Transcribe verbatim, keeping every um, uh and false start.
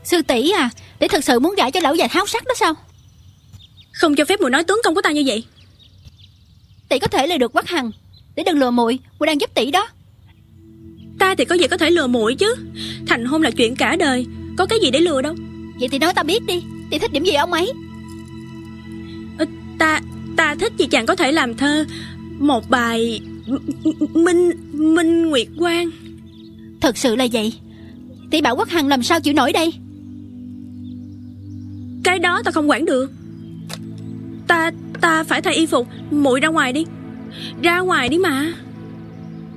Sư tỷ à, để thật sự muốn gả cho lão già háo sắc đó sao? Không cho phép muội nói tướng công của ta như vậy. Tỷ có thể lừa được Quách Hằng, để đừng lừa muội, muội đang giúp tỷ đó. Ta thì có gì có thể lừa muội chứ. Thành hôn là chuyện cả đời, có cái gì để lừa đâu. Vậy thì nói ta biết đi, tỷ thích điểm gì ông ấy? ờ, Ta Ta thích gì chàng có thể làm thơ. Một bài Minh Minh Nguyệt Quang. Thật sự là vậy? Tỷ bảo Quách Hằng làm sao chịu nổi đây? Cái đó ta không quản được. Ta Ta phải thay y phục. Muội ra ngoài đi. Ra ngoài đi mà.